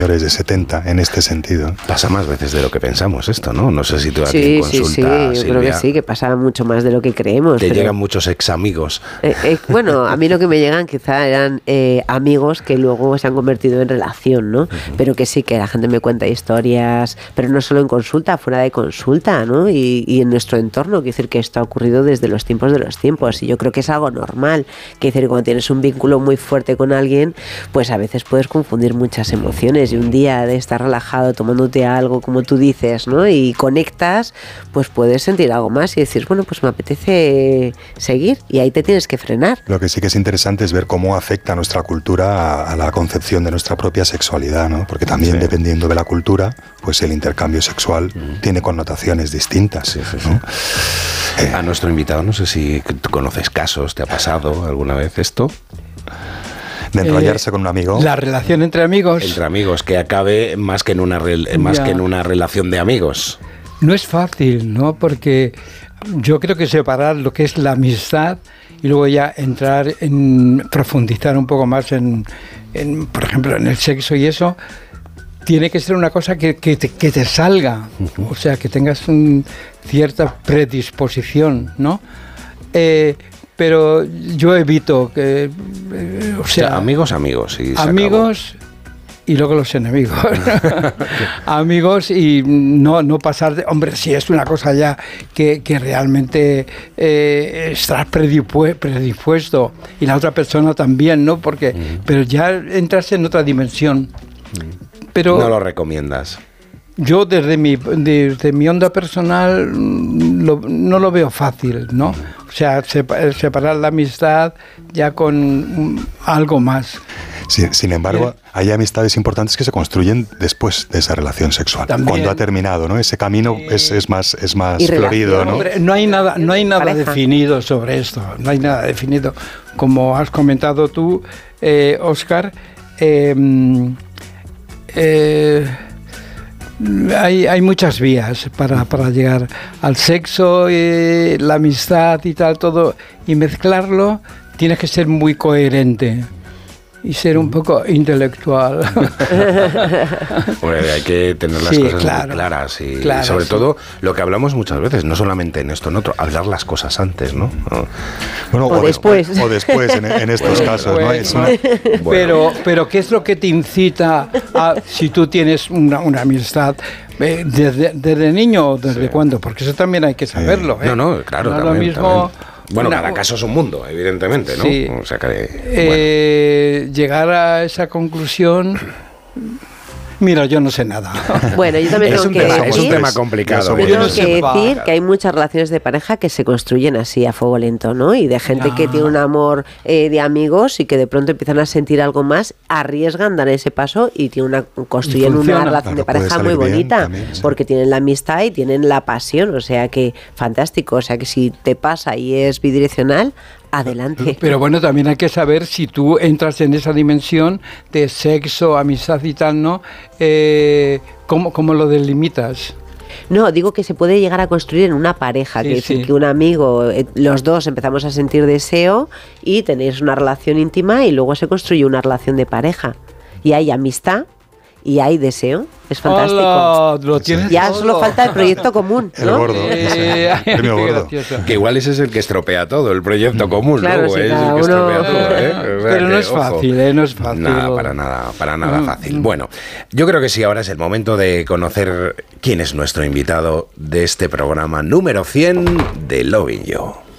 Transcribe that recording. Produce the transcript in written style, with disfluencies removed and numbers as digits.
de 70 en este sentido. Pasa más veces de lo que pensamos esto, ¿no? No sé si tú aquí en consulta, sí, yo Silvia, creo que sí, que pasa mucho más de lo que creemos. te llegan muchos ex amigos. Bueno, a mí lo que me llegan quizá eran amigos que luego se han convertido en relación, ¿no? Pero que sí, que la gente me cuenta historias, pero no solo en consulta, fuera de consulta, ¿no? Y en nuestro entorno, quiere decir que esto ha ocurrido desde los tiempos de los tiempos, y yo creo que es algo normal, quiere decir que cuando tienes un vínculo muy fuerte con alguien, pues a veces puedes confundir muchas emociones, y un día de estar relajado tomándote algo, como tú dices, ¿no? Y conectas, pues puedes sentir algo más y decir, bueno, pues me apetece seguir, y ahí te tienes que frenar. Lo que sí que es interesante es ver cómo afecta nuestra cultura a la concepción de nuestra propia sexualidad, ¿no? Porque también dependiendo de la cultura, pues el intercambio sexual tiene connotaciones distintas, ¿no? A nuestro invitado, no sé si tú conoces casos, ¿te ha pasado alguna vez esto? De enrollarse con un amigo. La relación entre amigos. Entre amigos, que acabe más que en una relación de amigos. No es fácil, ¿no? Porque yo creo que separar lo que es la amistad y luego ya entrar en profundizar un poco más en por ejemplo, en el sexo y eso, tiene que ser una cosa que te salga, o sea, que tengas cierta predisposición, ¿no? Pero yo evito que... o sea, amigos y amigos y luego los enemigos. Amigos y no pasar de... Hombre, si es una cosa ya que realmente estás predispuesto y la otra persona también, ¿no? Porque, pero ya entras en otra dimensión. Pero no lo recomiendas. Yo desde mi onda personal no lo veo fácil, ¿no? O sea, separar la amistad ya con algo más. Sí, sin embargo, hay amistades importantes que se construyen después de esa relación sexual. También, cuando ha terminado, ¿no? Ese camino es más florido, ¿no? Hombre, no hay nada definido sobre esto. No hay nada definido. Como has comentado tú, Óscar, hay muchas vías para llegar al sexo, la amistad y tal, todo, y mezclarlo. Tienes que ser muy coherente y ser un poco intelectual. Bueno, hay que tener las cosas muy claras y sobre todo lo que hablamos muchas veces, no solamente en esto, en otro, hablar las cosas antes, ¿no? Bueno, o después en estos casos, ¿no? Pero ¿qué es lo que te incita a, si tú tienes una amistad desde niño o desde cuándo? Porque eso también hay que saberlo. No, claro, no también, lo mismo. También. Bueno, cada caso es un mundo, evidentemente, ¿no? Sí. O sea que, llegar a esa conclusión... Mira, yo no sé nada. Bueno, yo también tengo que decir... Es un tema complicado. Yo tengo que decir que hay muchas relaciones de pareja que se construyen así, a fuego lento, ¿no? Y de gente que tiene un amor de amigos y que de pronto empiezan a sentir algo más, arriesgan, dan ese paso y construyen una relación de pareja muy bonita, también, porque tienen la amistad y tienen la pasión, o sea que fantástico. O sea que si te pasa y es bidireccional, adelante. Pero bueno, también hay que saber si tú entras en esa dimensión de sexo, amistad y tal, ¿no? ¿Cómo lo delimitas? No, digo que se puede llegar a construir en una pareja, que es decir, que un amigo, los dos empezamos a sentir deseo y tenéis una relación íntima y luego se construye una relación de pareja. Y hay amistad y hay deseo. Es fantástico. Hola, lo tienes ya todo. solo falta el proyecto común, ¿no? El gordo. Premio gordo. Que igual ese es el que estropea todo, el proyecto común, claro, luego sí, es el que estropea todo, O sea, pero no es fácil, no es fácil. Nada, para nada fácil. Bueno, yo creo que sí, ahora es el momento de conocer quién es nuestro invitado de este programa número 100 de Loving You.